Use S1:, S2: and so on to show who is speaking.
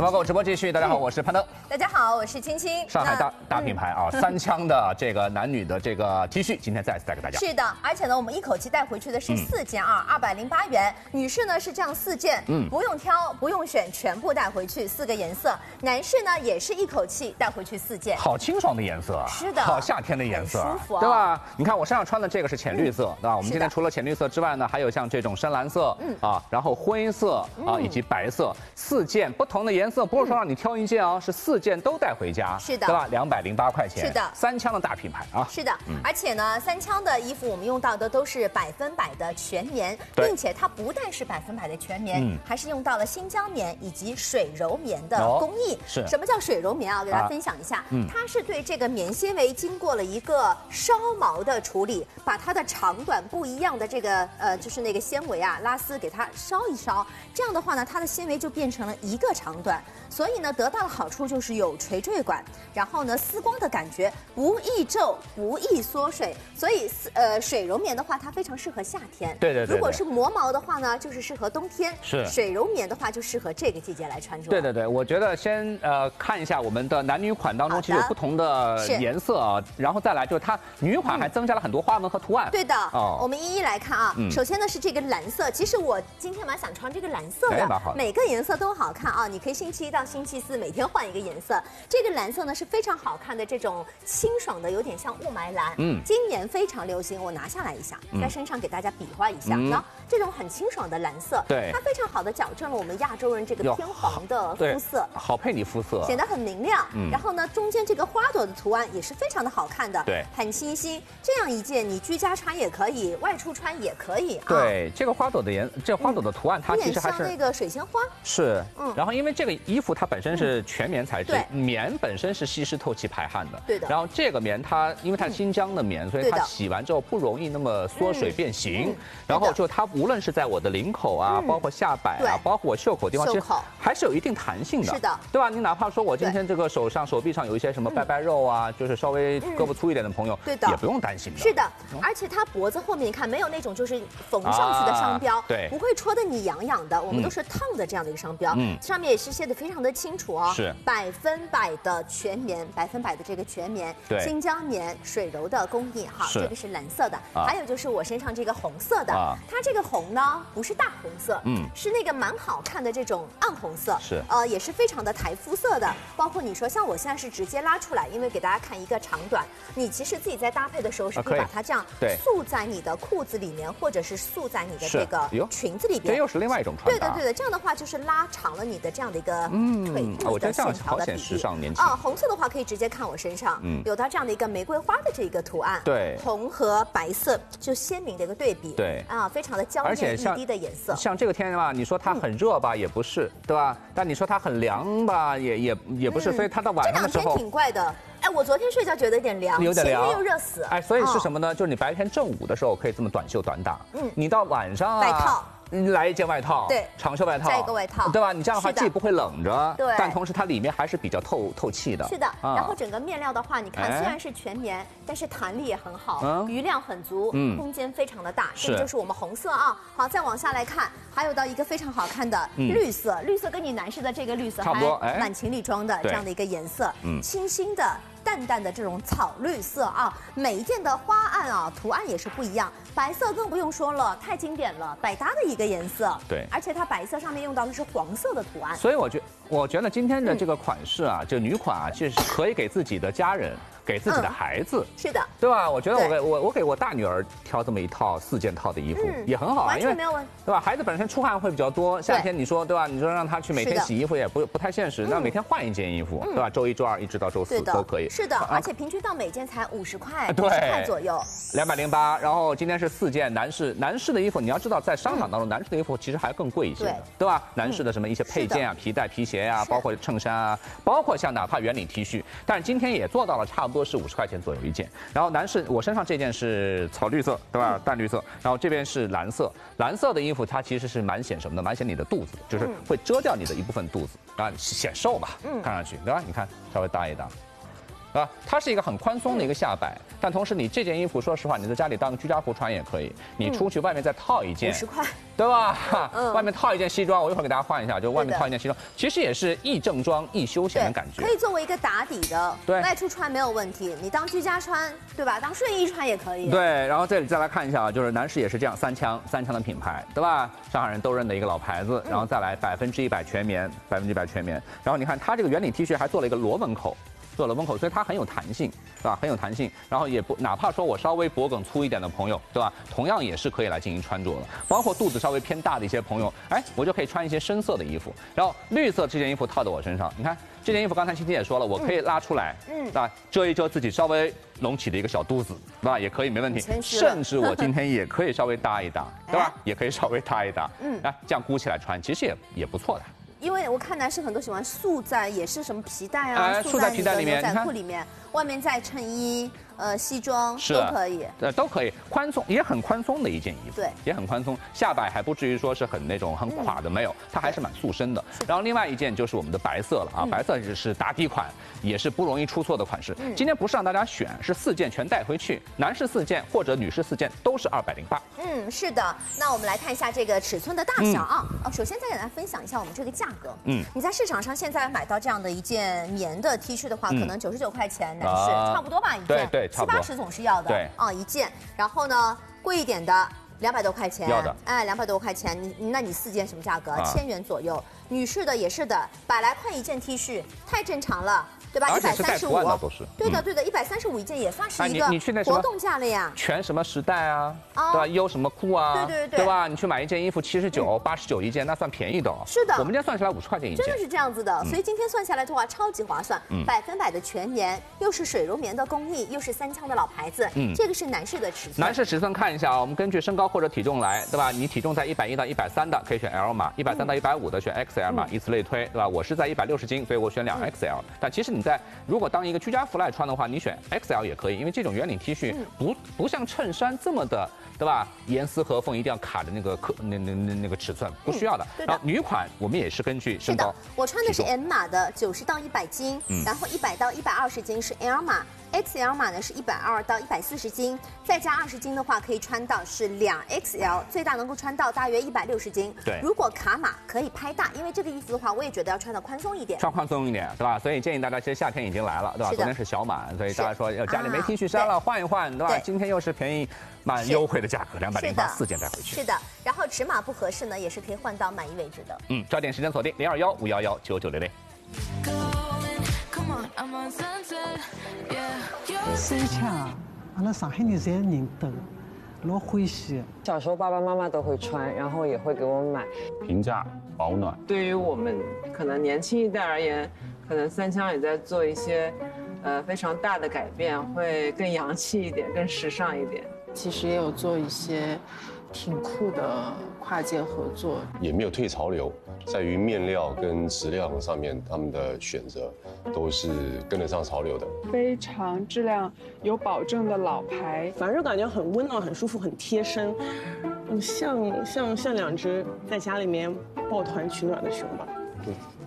S1: 快购直播继续，大家好，我是潘登。
S2: 大家好，我是青青。
S1: 上海大品牌啊，三枪的这个男女的这个 T 恤，今天再次带给大家。
S2: 是的，而且呢，我们一口气带回去的是4件啊，208元。女士呢是这样4件，不用挑，不用选，全部带回去，4个颜色。男士呢也是一口气带回去4件，
S1: 好清爽的颜色啊，
S2: 是的，
S1: 好夏天的颜色，
S2: 舒服啊，
S1: 对吧？你看我身上穿的这个是浅绿色，对吧？我们今天除了浅绿色之外呢，还有像这种深蓝色，然后灰色啊，以及白色，4件不同的颜色，不是说让你挑一件啊，是4件都带回家，
S2: 是的，
S1: 对吧？208块钱，
S2: 是的，
S1: 三枪的大品牌啊，
S2: 是的，而且呢，三枪的衣服我们用到的都是100%的全棉，并且它不但是100%的全棉，还是用到了新疆棉以及水柔棉的工艺。
S1: 是，
S2: 什么叫水柔棉啊？给大家分享一下，它是对这个棉纤维经过了一个烧毛的处理，把它的长短不一样的这个就是那个纤维啊，拉丝给它烧一烧，这样的话呢，它的纤维就变成了一个长短，所以呢，得到的好处就是有垂坠感，然后呢，丝光的感觉不易皱，不易缩水，所以水柔棉的话，它非常适合夏天。
S1: 对。
S2: 如果是磨毛的话呢，就是适合冬天。
S1: 是。
S2: 水柔棉的话，就适合这个季节来穿着。
S1: 对，我觉得先看一下我们的男女款当中，其实有不同的颜色啊，然后再来就是它女款还增加了很多花纹和图案。
S2: 对的，我们一一来看啊。首先呢是这个蓝色，其实我今天蛮想穿这个蓝色的，每个颜色都好看啊。你可以星期一到星期四每天换一个颜色。这个蓝色呢是非常好看的这种清爽的，有点像雾霾蓝。今年非常流行，我拿下来一下，在身上给大家比划一下。然后这种很清爽的蓝色，
S1: 对，
S2: 它非常好的矫正了我们亚洲人这个偏黄的肤色，
S1: 好配你肤色，
S2: 显得很明亮。然后呢，中间这个花朵的图案也是非常的好看的，
S1: 对，
S2: 很清新。这样一件你居家穿也可以，外出穿也可以。
S1: 对，这个花朵的这花朵的图案，它其实还是
S2: 像那个水仙花。
S1: 是，然后因为这个衣服它本身是全棉材质，棉本身是吸湿透气排汗的，
S2: 对的。
S1: 然后这个棉它因为它是新疆的棉，所以它洗完之后不容易那么缩水变形。然后就它无论是在我的领口啊，包括下摆啊，包括我袖口地方，其实还是有一定弹性的，
S2: 是的，
S1: 对吧？你哪怕说我今天这个手臂上有一些什么拜拜肉啊，就是稍微胳膊粗一点的朋友，
S2: 对的，
S1: 也不用担心的。
S2: 是的，而且它脖子后面你看没有那种就是缝上去的商标，
S1: 对，
S2: 不会戳得你痒痒的。我们都是烫的这样的一个商标，上面也是写的非常的清楚哦，
S1: 是
S2: 100%的全棉，100%的这个全棉，
S1: 对，
S2: 新疆棉水柔的工艺哈，这个是蓝色的，还有就是我身上这个红色的，它这个红呢不是大红色，是那个蛮好看的这种暗红色，
S1: 是，
S2: 也是非常的台肤色的。包括你说像我现在是直接拉出来，因为给大家看一个长短，你其实自己在搭配的时候是可以把它这样束在你的裤子里面，或者是束在你的这个裙子里边，
S1: 这又是另外一种穿搭。
S2: 对的，这样的话就是拉长了你的这样的一个腿部的线条的比例。
S1: 时尚年轻
S2: 红色的话可以直接看我身上，有它这样的一个玫瑰花的这个图案，
S1: 对，
S2: 红和白色就鲜明的一个对比，
S1: 对
S2: 非常的娇艳欲滴的颜色。
S1: 像这个天吧，你说它很热吧，也不是，对吧？但你说它很凉吧，也不是，所以它到晚上的时候
S2: 这2天挺怪的。哎，我昨天睡觉觉得有点凉，
S1: 有点凉，
S2: 前天又热死。
S1: 哎，所以是什么呢？就是你白天正午的时候可以这么短袖短打，你到晚上
S2: 外套。
S1: 来一件外套，
S2: 对，
S1: 长袖外套，
S2: 再一个外套，
S1: 对吧？你这样的话既不会冷着，
S2: 对，
S1: 但同时它里面还是比较透气的。
S2: 是的，然后整个面料的话，你看虽然是全棉，但是弹力也很好，余量很足，空间非常的大。这个就是我们红色啊。好，再往下来看，还有到一个非常好看的绿色，绿色跟你男士的这个绿色
S1: 差不多，
S2: 蛮情侣装的这样的一个颜色，清新的。淡淡的这种草绿色啊，每一件的花案啊，图案也是不一样。白色更不用说了，太经典了，百搭的一个颜色。
S1: 对，
S2: 而且它白色上面用到的是黄色的图案。
S1: 所以我觉得今天的这个款式啊，这女款啊，其实可以给自己的家人。给自己的孩子，
S2: 是的，
S1: 对吧？我觉得我给我大女儿挑这么一套4件套的衣服也很好啊，因为
S2: 没有问题，
S1: 对吧？孩子本身出汗会比较多，夏天你说对吧？你说让他去每天洗衣服也不太现实，那每天换一件衣服，对吧？周1、周2一直到周4都可以。
S2: 是的，而且平均到每件才50块，
S1: 对
S2: ，50块左右。
S1: 208，然后今天是4件男士的衣服，你要知道在商场当中，男士的衣服其实还更贵一些的，对吧？男士的什么一些配件啊、皮带、皮鞋啊，包括衬衫啊，包括像哪怕圆领 T 恤，但是今天也做到了差不多是50块钱左右。有一件，然后男士我身上这件是草绿色，对吧？淡绿色，然后这边是蓝色，蓝色的衣服它其实是蛮显什么的，蛮显你的肚子，就是会遮掉你的一部分肚子，啊，显瘦吧，看上去，对吧？你看稍微搭一搭。 啊，它是一个很宽松的一个下摆，但同时你这件衣服，说实话，你在家里当个居家服穿也可以，你出去外面再套一件
S2: 50块，
S1: 对吧？外面套一件西装，我一会儿给大家换一下，就外面套一件西装，其实也是亦正装亦休闲的感觉，
S2: 可以作为一个打底的，
S1: 对，
S2: 外出穿没有问题，你当居家穿，对吧？当睡衣穿也可以。
S1: 对，然后这里再来看一下啊，就是男士也是这样，三枪的品牌，对吧？上海人都认的一个老牌子，然后再来100%全棉，100%全棉，然后你看它这个圆领 T 恤还做了一个螺纹口。做了纹口，所以它很有弹性，对吧？很有弹性，然后也不哪怕说我稍微脖梗粗一点的朋友，对吧？同样也是可以来进行穿着的。包括肚子稍微偏大的一些朋友，哎，我就可以穿一些深色的衣服。然后绿色这件衣服套在我身上，你看这件衣服，刚才青青也说了，我可以拉出来，对吧？遮一遮自己稍微隆起的一个小肚子，对吧？也可以没问题。甚至我今天也可以稍微搭一搭，对吧？也可以稍微搭一搭，这样箍起来穿，其实也不错的。
S2: 因为我看男生很多喜欢束在，也是什么皮带啊，
S1: 束在皮带里面，
S2: 牛仔裤里面，外面再衬衣、西装都可以，
S1: 都可以，宽松也很宽松的一件衣服，
S2: 对，
S1: 也很宽松，下摆还不至于说是很那种很垮的，没有，它还是蛮塑身的。然后另外一件就是我们的白色了啊，白色是打底款，也是不容易出错的款式。今天不是让大家选，是4件全带回去，男士4件或者女士4件都是208。
S2: 是的。那我们来看一下这个尺寸的大小啊。首先再给大家分享一下我们这个价格。你在市场上现在买到这样的一件棉的 T 恤的话，可能99块钱，男士差不多吧，一件，
S1: 对，差不多
S2: 70-80总是要的，
S1: 对
S2: 一件。然后呢，贵一点的200多块钱，
S1: 要的，
S2: 哎，200多块钱，那你4件什么价格？1000元左右。女士的也是的，100来块一件 T 恤，太正常了。对吧？135，对的，135一件也算是一个活动价了呀。
S1: 全什么时代啊，对吧？优什么裤啊，对吧？你去买一件衣服79、89一件，那算便宜的哦。
S2: 是的，
S1: 我们今天算下来50块钱一件，
S2: 真的是这样子的。所以今天算下来的话，超级划算，100%的全棉，又是水柔棉的工艺，又是3枪的老牌子。这个是男士的尺寸。
S1: 男士尺寸看一下啊，我们根据身高或者体重来，对吧？你体重在110到130的可以选 L 码，130到150的选 XL 码，以此类推，对吧？我是在160斤，所以我选2XL。但其实你如果当一个居家服来穿的话，你选 XL 也可以，因为这种圆领 T 恤不像衬衫这么的，对吧？严丝合缝，一定要卡的那个尺寸，不需要的。然后女款我们也是根据身高。
S2: 是的，我穿的是 M 码的，90到100斤，然后100到120斤是 L 码。XL 码呢是120到140斤，再加20斤的话可以穿到是2XL， 最大能够穿到大约160斤。
S1: 对，
S2: 如果卡码可以拍大，因为这个衣服的话，我也觉得要穿的宽松一点。
S1: 穿宽松一点，对吧？所以建议大家，其实夏天已经来了，对吧？昨天是小满，所以大家说家里没 T 恤衫了，换一换，对吧？今天又是便宜蛮优惠的价格，208，4件带回去。
S2: 是的，然后尺码不合适呢，也是可以换到满意为止的。
S1: 抓紧时间锁定021-511-9900。
S3: 3枪，阿拉上海人侪认得，老欢喜。
S4: 小时候爸爸妈妈都会穿，然后也会给我们买。
S5: 平价保暖。
S6: 对于我们可能年轻一代而言，可能3枪也在做一些，非常大的改变，会更洋气一点，更时尚一点。
S7: 其实也有做一些挺酷的跨界合作，
S5: 也没有退潮流，在于面料跟质量上面，他们的选择都是跟得上潮流的，
S8: 非常质量有保证的老牌，
S9: 反正感觉很温暖、很舒服、很贴身，像2只在家里面抱团取暖的熊吧。